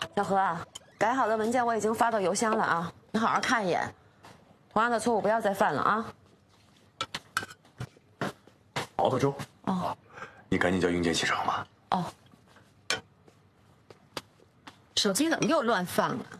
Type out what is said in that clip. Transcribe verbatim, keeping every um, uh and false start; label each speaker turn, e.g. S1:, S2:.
S1: 小何啊，改好的文件我已经发到邮箱了啊，你好好看一眼，同样的错误不要再犯了啊。
S2: 熬的粥。
S1: 哦，
S2: 你赶紧叫英杰起床吧。
S1: 哦。手机怎么又乱放了？